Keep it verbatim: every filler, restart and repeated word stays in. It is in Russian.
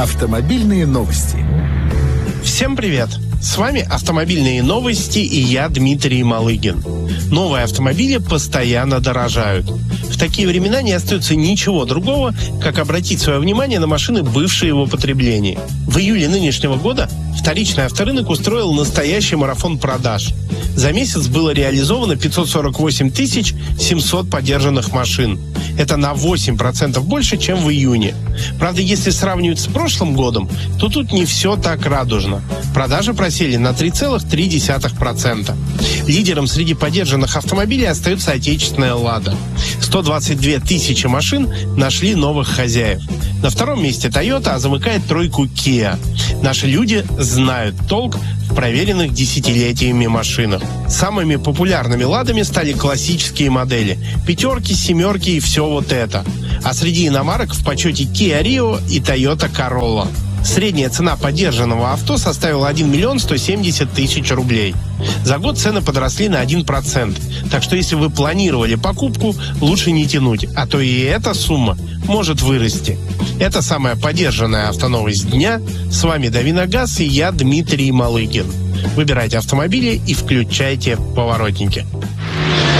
Автомобильные новости. Всем привет! С вами «Автомобильные новости» и я, Дмитрий Малыгин. Новые автомобили постоянно дорожают. В такие времена не остается ничего другого, как обратить свое внимание на машины, бывшие в употреблении. В июле нынешнего года вторичный авторынок устроил настоящий марафон продаж. За месяц было реализовано пятьсот сорок восемь тысяч семьсот подержанных машин. Это на восемь процентов больше, чем в июне. Правда, если сравнивать с прошлым годом, то тут не все так радужно. Продажи просели на три целых три десятых процента. Лидером среди подержанных автомобилей остается отечественная «Лада». сто двадцать две тысячи машин нашли новых хозяев. На втором месте Toyota, а замыкает тройку Kia. Наши люди знают толк в проверенных десятилетиями машинах. Самыми популярными «Ладами» стали классические модели. Пятерки, семерки и все вот это. А среди иномарок в почете Kia Rio и Toyota Corolla. Средняя цена подержанного авто составила один миллион сто семьдесят тысяч рублей. За год цены подросли на один процент. Так что если вы планировали покупку, лучше не тянуть, а то и эта сумма может вырасти. Это самая подержанная автоновость дня. С вами Давиногаз и я, Дмитрий Малыгин. Выбирайте автомобили и включайте поворотники.